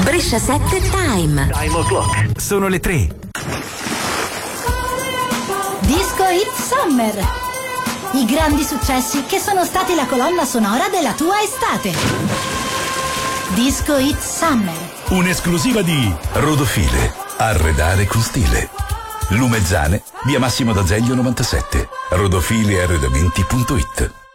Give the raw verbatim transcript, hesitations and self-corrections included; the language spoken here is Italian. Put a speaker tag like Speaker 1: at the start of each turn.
Speaker 1: Brescia sette Time.
Speaker 2: Time o'clock.
Speaker 3: Sono le tre.
Speaker 4: Disco Hit Summer. I grandi successi che sono stati la colonna sonora della tua estate. Disco Hit Summer.
Speaker 5: Un'esclusiva di Rodofile. Arredare con stile. Lumezzane, via Massimo d'Azeglio novantasette. rodofile arredamenti punto it.